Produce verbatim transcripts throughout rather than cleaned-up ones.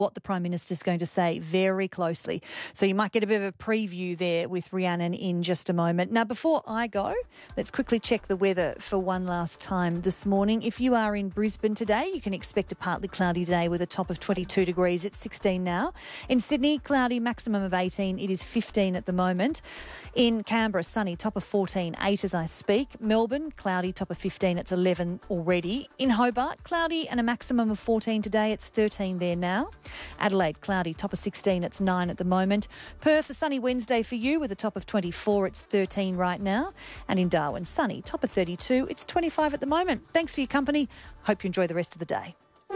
what the Prime Minister's going to say very closely. So you might get a bit of a preview there with Rhiannon in just a moment. Now, before I go, let's quickly check the weather for one last time this morning. If you are in Brisbane today, you can expect a partly cloudy day with a top of twenty-two degrees. It's sixteen now. In Sydney, cloudy, maximum of eighteen. It is fifteen at the moment. In Canberra, sunny, top of fourteen, eight as I speak. Melbourne, cloudy, top of fifteen. It's eleven already. In Hobart, cloudy and a maximum of fourteen today. It's thirteen there now. Adelaide, cloudy, top of sixteen. It's nine at the moment. Perth, a sunny Wednesday for you with a top of twenty-four. It's thirteen right now. And in Darwin, sunny, top of thirty-two. It's twenty-five at the moment. Thanks for your company. Hope you enjoy the rest of the day.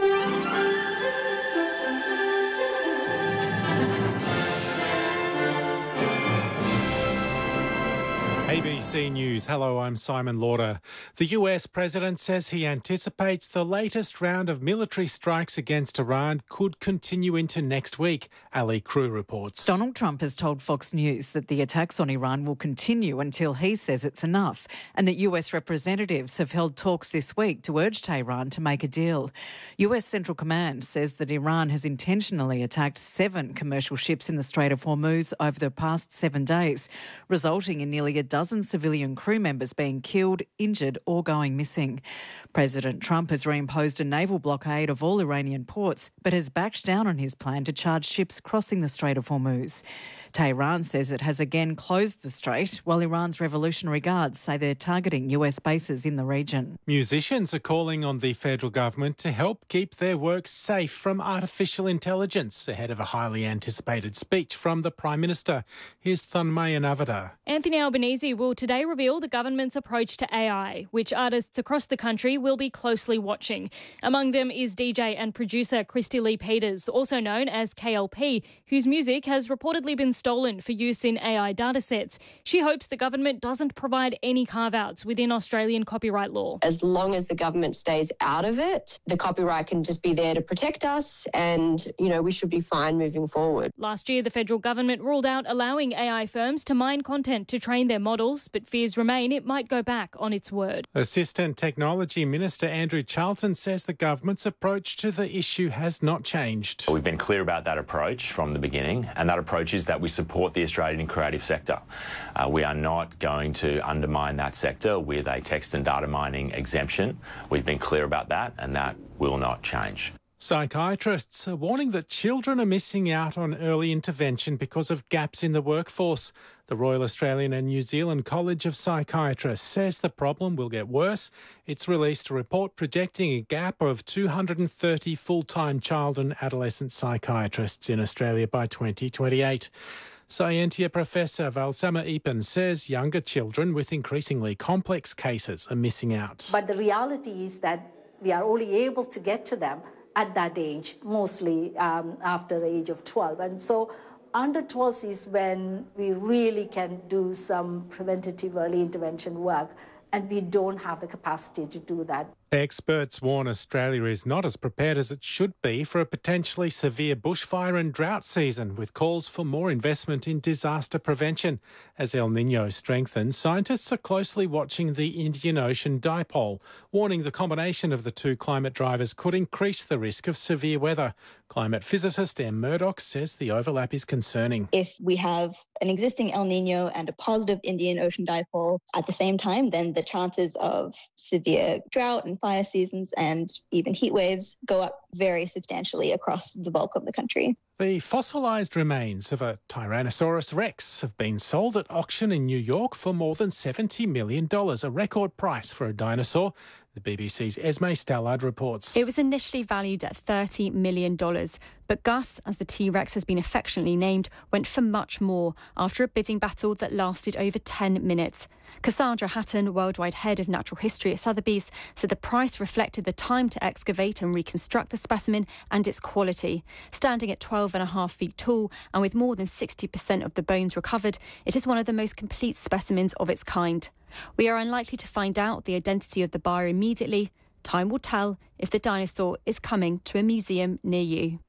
A B C News. Hello, I'm Simon Lauder. The U S president says he anticipates the latest round of military strikes against Iran could continue into next week. Ali Crew reports. Donald Trump has told Fox News that the attacks on Iran will continue until he says it's enough, and that U S representatives have held talks this week to urge Tehran to make a deal. U S Central Command says that Iran has intentionally attacked seven commercial ships in the Strait of Hormuz over the past seven days, resulting in nearly a dozen civilian crew members being killed, injured or going missing. President Trump has reimposed a naval blockade of all Iranian ports, but has backed down on his plan to charge ships crossing the Strait of Hormuz. Tehran says it has again closed the strait, while Iran's Revolutionary Guards say they're targeting U S bases in the region. Musicians are calling on the federal government to help keep their work safe from artificial intelligence ahead of a highly anticipated speech from the Prime Minister. Here's Thunmaya Navada. Anthony Albanese will today reveal the government's approach to A I, which artists across the country will be closely watching. Among them is D J and producer Christy Lee Peters, also known as K L P, whose music has reportedly been stolen for use in A I datasets. She hopes the government doesn't provide any carve-outs within Australian copyright law. As long as the government stays out of it, the copyright can just be there to protect us and, you know, we should be fine moving forward. Last year, the federal government ruled out allowing A I firms to mine content to train their models, but fears remain it might go back on its word. Assistant Technology Minister Andrew Charlton says the government's approach to the issue has not changed. We've been clear about that approach from the beginning, and that approach is that we support the Australian creative sector. Uh, we are not going to undermine that sector with a text and data mining exemption. We've been clear about that, and that will not change. Psychiatrists are warning that children are missing out on early intervention because of gaps in the workforce. The Royal Australian and New Zealand College of Psychiatrists says the problem will get worse. It's released a report projecting a gap of two hundred thirty full-time child and adolescent psychiatrists in Australia by twenty twenty-eight. Scientia Professor Valsamma Eapen says younger children with increasingly complex cases are missing out. But the reality is that we are only able to get to them at that age, mostly um, after the age of twelve. And so under twelve is when we really can do some preventative early intervention work, and we don't have the capacity to do that. Experts warn Australia is not as prepared as it should be for a potentially severe bushfire and drought season, with calls for more investment in disaster prevention. As El Niño strengthens, scientists are closely watching the Indian Ocean dipole, warning the combination of the two climate drivers could increase the risk of severe weather. Climate physicist Em Murdoch says the overlap is concerning. If we have an existing El Niño and a positive Indian Ocean dipole at the same time, then the chances of severe drought and fire seasons and even heat waves go up very substantially across the bulk of the country. The fossilised remains of a Tyrannosaurus rex have been sold at auction in New York for more than seventy million dollars, a record price for a dinosaur. The B B C's Esme Stallard reports. It was initially valued at thirty million dollars, but Gus, as the T-Rex has been affectionately named, went for much more after a bidding battle that lasted over ten minutes. Cassandra Hatton, worldwide head of natural history at Sotheby's, said the price reflected the time to excavate and reconstruct the specimen and its quality. Standing at twelve and a half feet tall and with more than sixty percent of the bones recovered, it is one of the most complete specimens of its kind. We are unlikely to find out the identity of the buyer immediately. Time will tell if the dinosaur is coming to a museum near you.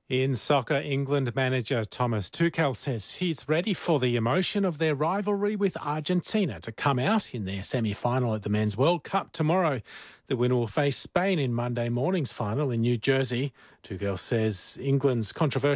In soccer, England manager Thomas Tuchel says he's ready for the emotion of their rivalry with Argentina to come out in their semi-final at the Men's World Cup tomorrow. The winner will face Spain in Monday morning's final in New Jersey. Tuchel says England's controversial